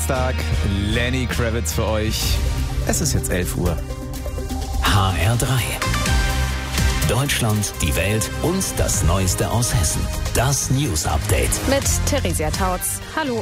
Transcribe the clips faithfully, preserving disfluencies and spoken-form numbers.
Donnerstag, Lenny Kravitz für euch. Es ist jetzt elf Uhr. H R drei. Deutschland, die Welt und das Neueste aus Hessen. Das News Update. Mit Theresia Tautz. Hallo.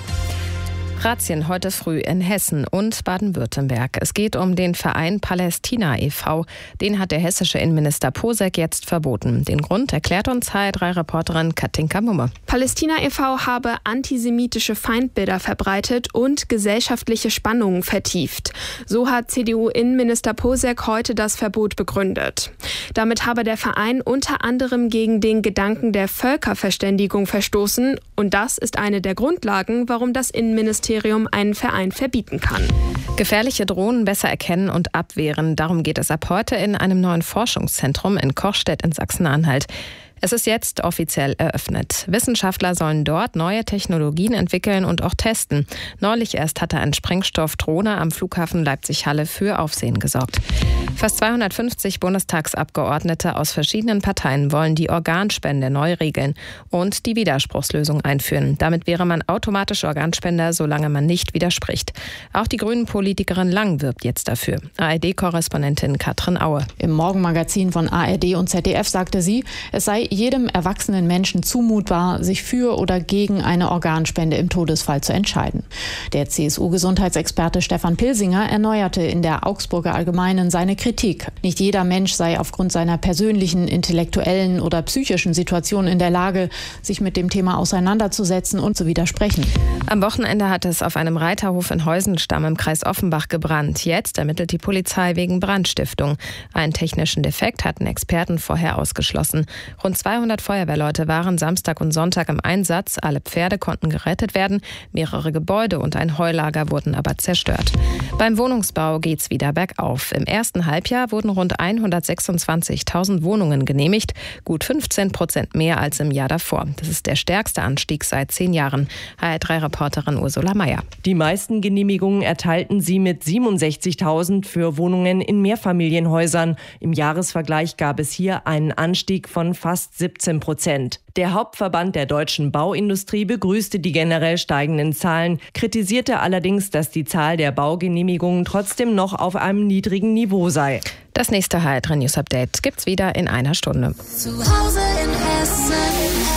Razzien heute früh in Hessen und Baden-Württemberg. Es geht um den Verein Palästina e V Den hat der hessische Innenminister Posek jetzt verboten. Den Grund erklärt uns H R drei Reporterin Katinka Mumme. Palästina e V habe antisemitische Feindbilder verbreitet und gesellschaftliche Spannungen vertieft. So hat C D U-Innenminister Posek heute das Verbot begründet. Damit habe der Verein unter anderem gegen den Gedanken der Völkerverständigung verstoßen. Und das ist eine der Grundlagen, warum das Innenministerium einen Verein verbieten kann. Gefährliche Drohnen besser erkennen und abwehren. Darum geht es ab heute in einem neuen Forschungszentrum in Kochstedt in Sachsen-Anhalt. Es ist jetzt offiziell eröffnet. Wissenschaftler sollen dort neue Technologien entwickeln und auch testen. Neulich erst hatte ein Sprengstoffdrohne am Flughafen Leipzig-Halle für Aufsehen gesorgt. Fast zweihundertfünfzig Bundestagsabgeordnete aus verschiedenen Parteien wollen die Organspende neu regeln und die Widerspruchslösung einführen. Damit wäre man automatisch Organspender, solange man nicht widerspricht. Auch die Grünen-Politikerin Lang wirbt jetzt dafür. A R D-Korrespondentin Katrin Aue. Im Morgenmagazin von A R D und Z D F sagte sie, es sei jedem erwachsenen Menschen zumutbar, sich für oder gegen eine Organspende im Todesfall zu entscheiden. Der C S U-Gesundheitsexperte Stefan Pilsinger erneuerte in der Augsburger Allgemeinen seine Kritik. Nicht jeder Mensch sei aufgrund seiner persönlichen, intellektuellen oder psychischen Situation in der Lage, sich mit dem Thema auseinanderzusetzen und zu widersprechen. Am Wochenende hat es auf einem Reiterhof in Heusenstamm im Kreis Offenbach gebrannt. Jetzt ermittelt die Polizei wegen Brandstiftung. Einen technischen Defekt hatten Experten vorher ausgeschlossen. Rund zweihundert Feuerwehrleute waren Samstag und Sonntag im Einsatz. Alle Pferde konnten gerettet werden. Mehrere Gebäude und ein Heulager wurden aber zerstört. Beim Wohnungsbau geht's wieder bergauf. Im ersten Halbjahr wurden rund hundertsechsundzwanzigtausend Wohnungen genehmigt. Gut fünfzehn Prozent mehr als im Jahr davor. Das ist der stärkste Anstieg seit zehn Jahren. H R drei Reporterin Ursula Meier. Die meisten Genehmigungen erteilten sie mit siebenundsechzigtausend für Wohnungen in Mehrfamilienhäusern. Im Jahresvergleich gab es hier einen Anstieg von fast siebzehn Prozent. Der Hauptverband der deutschen Bauindustrie begrüßte die generell steigenden Zahlen, kritisierte allerdings, dass die Zahl der Baugenehmigungen trotzdem noch auf einem niedrigen Niveau sei. Das nächste H R drei News Update gibt's wieder in einer Stunde. Zu Hause in Hessen.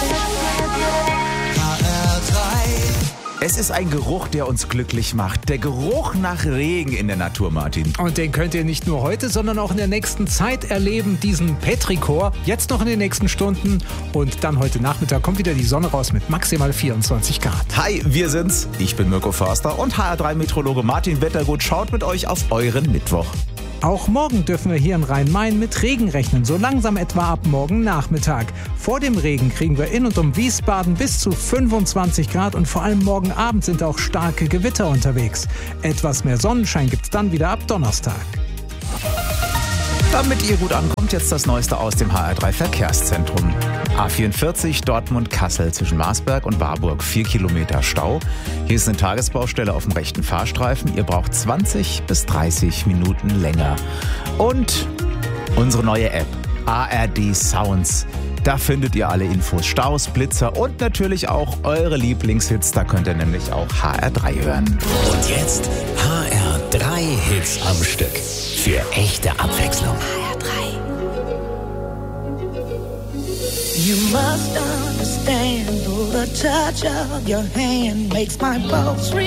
Es ist ein Geruch, der uns glücklich macht. Der Geruch nach Regen in der Natur, Martin. Und den könnt ihr nicht nur heute, sondern auch in der nächsten Zeit erleben, diesen Petrichor. Jetzt noch in den nächsten Stunden. Und dann heute Nachmittag kommt wieder die Sonne raus mit maximal vierundzwanzig Grad. Hi, wir sind's. Ich bin Mirko Förster und H R drei Meteorologe Martin Wettergut schaut mit euch auf euren Mittwoch. Auch morgen dürfen wir hier in Rhein-Main mit Regen rechnen, so langsam etwa ab morgen Nachmittag. Vor dem Regen kriegen wir in und um Wiesbaden bis zu fünfundzwanzig Grad und vor allem morgen Abend sind auch starke Gewitter unterwegs. Etwas mehr Sonnenschein gibt's dann wieder ab Donnerstag. Damit ihr gut ankommt, jetzt das Neueste aus dem H R drei Verkehrszentrum. A vierundvierzig Dortmund-Kassel zwischen Marsberg und Warburg, vier Kilometer Stau. Hier ist eine Tagesbaustelle auf dem rechten Fahrstreifen. Ihr braucht zwanzig bis dreißig Minuten länger. Und unsere neue App, A R D Sounds. Da findet ihr alle Infos, Staus, Blitzer und natürlich auch eure Lieblingshits. Da könnt ihr nämlich auch H R drei hören. Und jetzt H R drei Hits am Stück. Für echte Abwechslung. H R drei. You must understand, though the touch of your hand makes my pulse